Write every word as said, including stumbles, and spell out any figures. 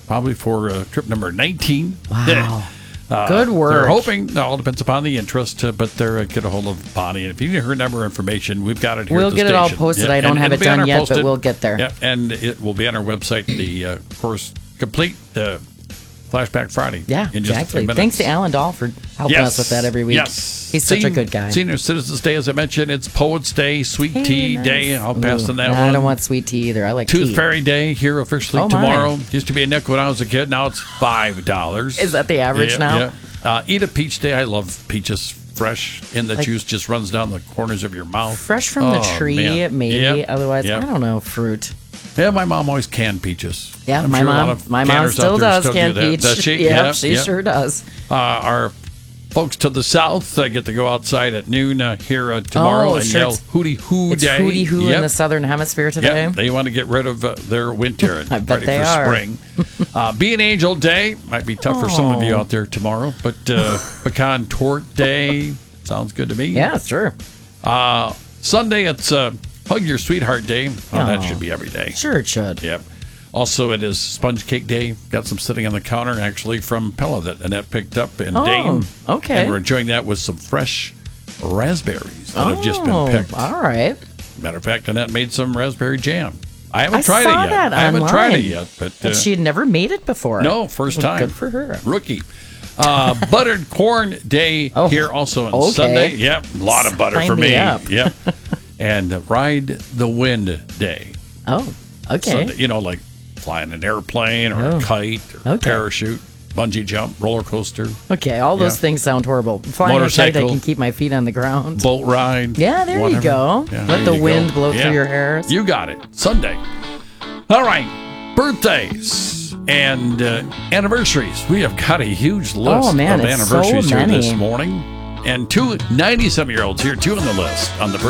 probably for uh, trip number nineteen. Wow. Uh, Good work. They're hoping, it all depends upon the interest, uh, but they're uh, get a hold of Bonnie. And if you need her number information, we've got it here We'll at the get it all station. posted. Yeah, I don't and have it'll it be on done our yet, posted. but we'll get there. Yeah, and it will be on our website, the uh, course complete uh, Flashback Friday. Yeah, in just a few exactly. minutes. Thanks to Alan Dahl for helping Yes. us with that every week. Yes. He's such a Sen- good guy. Senior Citizens Day, as I mentioned, it's Poets Day, Sweet Hey, Tea nice. Day. I'll pass Ooh, on that I one. don't want sweet tea either. I like Tooth tea. Fairy Day here officially Oh, my. tomorrow. Used to be a nickel when I was a kid. Now it's five dollars. Is that the average yeah, now? Yeah. Uh, eat a peach day. I love peaches fresh, and the Like- juice just runs down the corners of your mouth. Fresh from the Oh, tree, man. maybe. Yep. Otherwise, Yep. I don't know, fruit. Yeah, my mom always canned peaches. Yeah, I'm my sure a lot mom, of my mom canners out still there does still can do that. peach. Does she? Yep, Yep, she yep. sure does. Uh, our folks to the south uh, get to go outside at noon uh, here uh, tomorrow Oh, and sure, yell it's- hootie hoo It's day. hootie hoo Yep. in the southern hemisphere today. Yeah, they want to get rid of uh, their winter and I bet ready they for are. spring. uh, Be an Angel Day might be tough for some of you Oh. out there tomorrow, but uh, Pecan Tort Day sounds good to me. Yeah, sure. Uh, Sunday it's uh, Hug Your Sweetheart Day. Oh, that Oh. should be every day. Sure it should. Yep. Also, it is Sponge Cake Day. Got some sitting on the counter, actually, from Pella that Annette picked up in Oh, Dane. okay. And we're enjoying that with some fresh raspberries that have just been Oh, picked. all right. Matter of fact, Annette made some raspberry jam. I haven't I tried saw it yet. that I haven't tried it online. yet, but uh, And she had never made it before. no, first Well, time. Good for her. Rookie. Uh, buttered corn day Oh, here also on okay. Sunday. Yep, a lot of butter Sign for me me. up. Yep. And uh, ride the wind day. Oh, okay. Sunday, you know, like flying an airplane or Oh. a kite or Okay. parachute, bungee jump, roller coaster, Okay, all those Yeah. things sound horrible. Flying a kite, I Motorcycle. can keep my feet on the ground. boat ride. Yeah, there you whatever. go. Yeah, Let there the you wind go. blow Yeah. through your hair. You got it. Sunday. All right. Birthdays and uh, anniversaries. We have got a huge list Oh, man, of it's so anniversaries here this many. morning. And two ninety-some-year-olds here, too, on the list on the